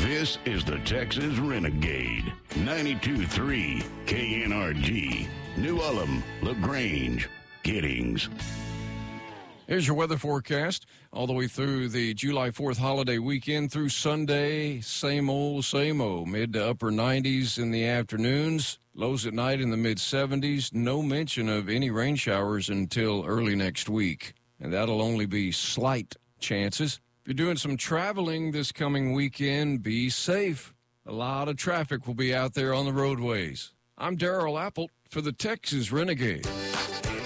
This is the Texas Renegade. 92.3 KNRG. New Ulm, LaGrange, Giddings. Here's your weather forecast all the way through the July 4th holiday weekend through Sunday. Same old, mid to upper 90s in the afternoons, lows at night in the mid 70s. No mention of any rain showers until early next week, and that'll only be slight chances. If you're doing some traveling this coming weekend, be safe. A lot of traffic will be out there on the roadways. I'm Darrell Apple for the Texas Renegade.